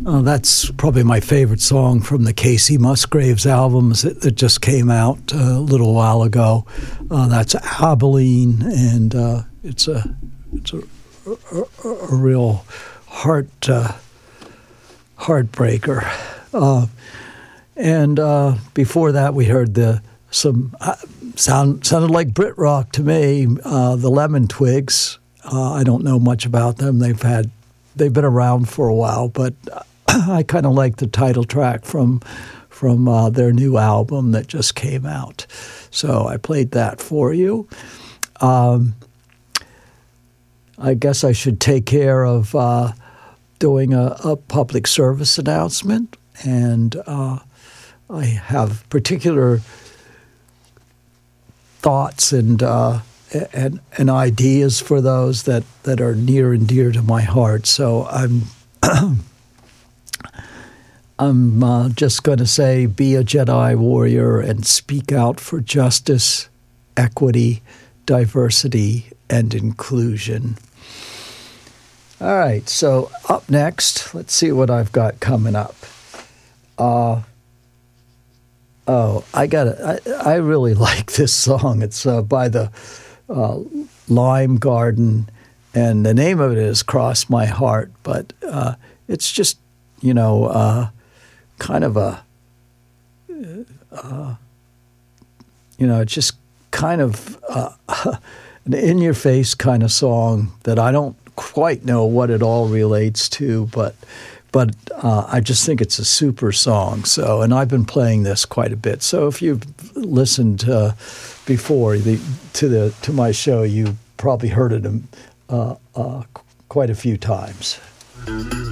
That's probably my favorite song from the Casey Musgraves albums that just came out a little while ago. That's Abilene, and it's a real heartbreaker. And before that, we heard some sounded like Brit rock to me. The Lemon Twigs. I don't know much about them. They've been around for a while, but I kind of like the title track from their new album that just came out. So I played that for you. I guess I should take care of doing a public service announcement, and I have particular thoughts and ideas for those that are near and dear to my heart. So I'm just going to say, be a Jedi warrior and speak out for justice, equity, diversity, and inclusion. All right, so up next, let's see what I've got coming up. I really like this song. It's by the Lime Garden, and the name of it is Cross My Heart, but it's just, kind of it's just kind of an in-your-face kind of song that I don't quite know what it all relates to, but I just think it's a super song. So, and I've been playing this quite a bit. So if you've listened before to my show, you probably heard it quite a few times.